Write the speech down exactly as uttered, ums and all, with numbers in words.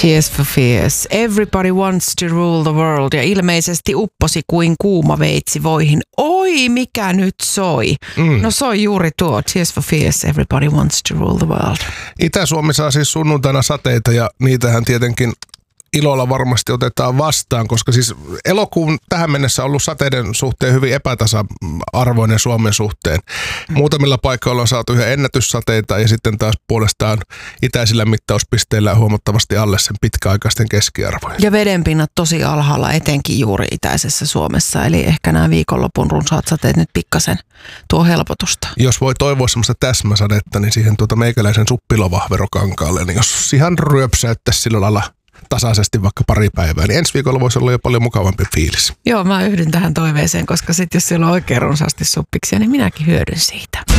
Tears for Fears. Everybody wants to rule the world. Ja ilmeisesti upposi kuin kuuma veitsi voihin. Oi, mikä nyt soi. Mm. No soi juuri tuo. Tears for Fears. Everybody wants to rule the world. Itä-Suomi saa siis sunnuntaina sateita ja niitähän tietenkin ilolla varmasti otetaan vastaan, koska siis elokuun tähän mennessä on ollut sateiden suhteen hyvin epätasa-arvoinen Suomen suhteen. Muutamilla paikoilla on saatu ihan ennätyssateita ja sitten taas puolestaan itäisillä mittauspisteillä huomattavasti alle sen pitkäaikaisten keskiarvojen. Ja vedenpinnat tosi alhaalla, etenkin juuri itäisessä Suomessa, eli ehkä nämä viikonlopun runsaat sateet nyt pikkasen tuo helpotusta. Jos voi toivoa semmoista täsmäsadetta, niin siihen tuota meikäläisen suppilovahverokankaalle, niin jos ihan ryöpsäyttäisi sillä lailla tasaisesti vaikka pari päivää, niin ensi viikolla voisi olla jo paljon mukavampi fiilis. Joo, mä yhdyn tähän toiveeseen, koska sitten jos siellä on oikein runsaasti suppiksia, niin minäkin hyödyn siitä.